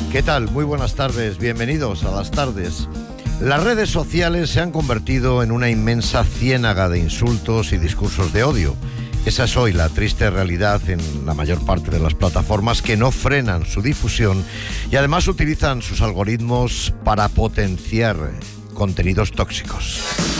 ¿Qué tal? Muy buenas tardes, bienvenidos a las tardes. Las redes sociales se han convertido en una inmensa ciénaga de insultos y discursos de odio. Esa es hoy la triste realidad en la mayor parte de las plataformas, que no frenan su difusión y además utilizan sus algoritmos para potenciar contenidos tóxicos.